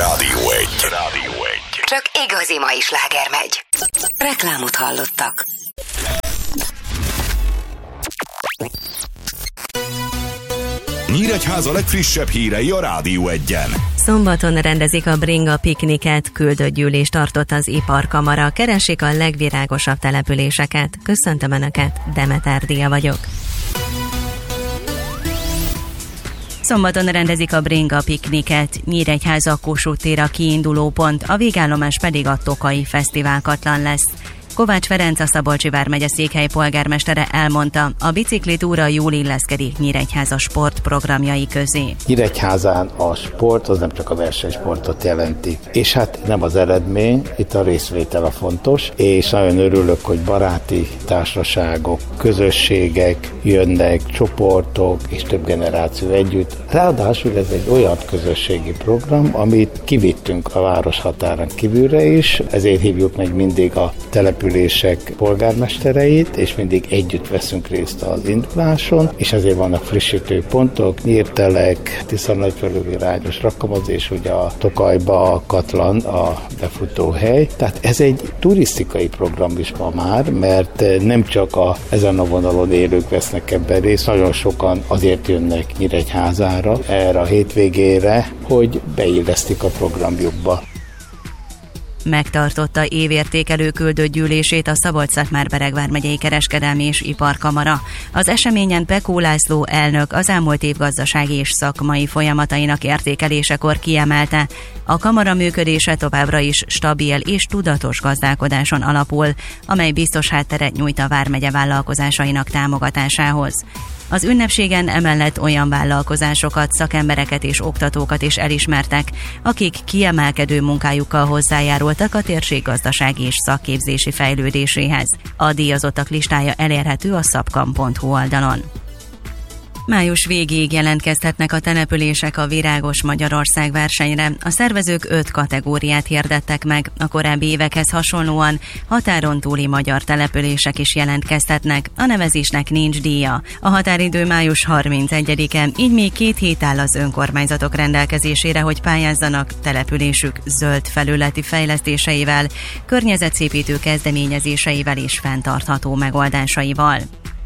Rádió 1. Csak igazi mai sláger megy. Reklámot hallottak. Nyíregyháza legfrissebb hírei a Rádió 1-en. Szombaton rendezik a Bringa pikniket, küldött gyűlést tartott az Iparkamara. Keresik a legvirágosabb településeket. Köszöntöm Önöket, Demeter Dia vagyok. Szombaton rendezik a Bringa pikniket, Nyíregyháza Kossuth tér a kiinduló pont, a végállomás pedig a Tokai Fesztiválkatlan lesz. Kovács Ferenc, a Szabolcsi vármegye székhely polgármestere elmondta, a biciklitúra jól illeszkedik Nyíregyháza sportprogramjai közé. Nyíregyházán a sport az nem csak a versenysportot jelenti, és hát nem az eredmény, itt a részvétel a fontos, és nagyon örülök, hogy baráti társaságok, közösségek jönnek, csoportok és több generáció együtt. Ráadásul ez egy olyan közösségi program, amit kivittünk a város határán kívülre is, ezért hívjuk meg mindig a települések polgármestereit, és mindig együtt veszünk részt az induláson, és ezért vannak frissítő pontok, Nyírtelek, Tisza-Nagyföldövi-Rányos Rakamaz, és ugye a Tokajba a Katlan, a befutóhely. Tehát ez egy turisztikai program is ma már, mert nem csak ezen a vonalon élők vesznek ebben részt, nagyon sokan azért jönnek Nyíregyházára, erre a hétvégére, hogy beillesztik a programjukba. Megtartotta évértékelő küldött gyűlését a Szabolcs-Szatmár-Bereg vármegyei kereskedelmi és iparkamara. Az eseményen Pekó László elnök az elmúlt év gazdasági és szakmai folyamatainak értékelésekor kiemelte, a kamara működése továbbra is stabil és tudatos gazdálkodáson alapul, amely biztos hátteret nyújt a vármegye vállalkozásainak támogatásához. Az ünnepségen emellett olyan vállalkozásokat, szakembereket és oktatókat is elismertek, akik kiemelkedő munkájukkal hozzájárultak a térség gazdasági és szakképzési fejlődéséhez. A díjazottak listája elérhető a szabkam.hu oldalon. Május végéig jelentkezhetnek a települések a Virágos Magyarország versenyre. A szervezők 5 kategóriát hirdettek meg. A korábbi évekhez hasonlóan határon túli magyar települések is jelentkezhetnek. A nevezésnek nincs díja. A határidő május 31-e, így még 2 hét áll az önkormányzatok rendelkezésére, hogy pályázzanak településük zöld felületi fejlesztéseivel, környezetszépítő kezdeményezéseivel és fenntartható megoldásaival.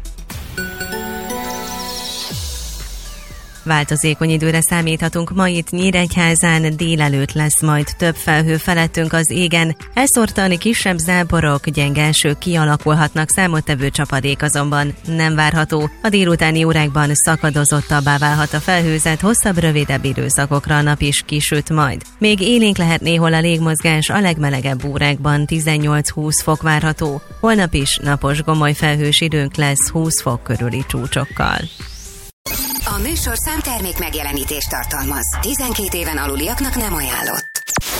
Változékony időre számíthatunk ma itt Nyíregyházán, délelőtt lesz majd több felhő felettünk az égen. Elszórtan kisebb záporok, gyenge esők kialakulhatnak, számottevő csapadék azonban nem várható. A délutáni órákban szakadozottabbá válhat a felhőzet, hosszabb, rövidebb időszakokra a nap is kisüt majd. Még élénk lehet néhol a légmozgás, a legmelegebb órákban 18-20 fok várható. Holnap is napos gomoly felhős időnk lesz 20 fok körüli csúcsokkal. A műsorszám termék megjelenítést tartalmaz. 12 éven aluliaknak nem ajánlott.